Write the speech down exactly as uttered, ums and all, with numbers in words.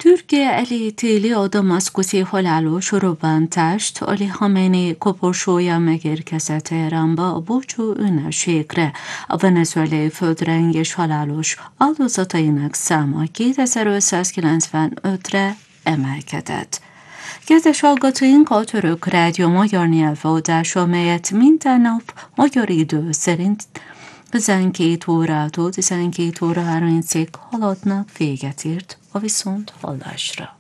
Türkiye elítéli a damaszkuszi halálos robbantást. Ali Khamenei koporsója megérkezett Teheránba a búcsú ünnepségre. A venezuelai földrengés halálos áldozatainak száma kétezer-ötszázkilencvenötre emelkedett. Kedves hallgatóink, a Török Rádió magyar nyelvadása, amelyet minden nap magyar idő szerint tizenkét órától tizenkét óra harmincig haladnak, véget ért. A viszont hallásra.